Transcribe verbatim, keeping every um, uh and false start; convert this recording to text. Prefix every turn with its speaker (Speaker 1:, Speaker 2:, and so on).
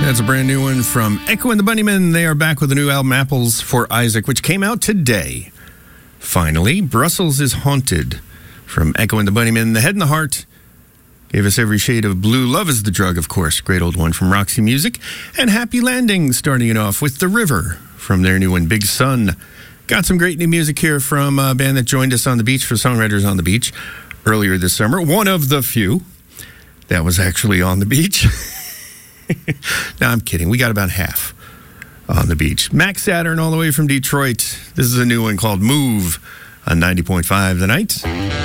Speaker 1: That's a brand new one from Echo and the Bunnymen. They are back with a new album, Apples for Isaac, which came out today. Finally, Brussels is Haunted from Echo and the Bunnymen. The Head and the Heart gave us Every Shade of Blue. Love is the Drug, of course. Great old one from Roxy Music. And Happy Landing starting it off with The River from their new one, Big Sun. Got some great new music here from a band that joined us on the beach for Songwriters on the Beach earlier this summer. One of the few that was actually on the beach. No, I'm kidding. We got about half on the beach. Max Saturn all the way from Detroit. This is a new one called Move on ninety point five The Night.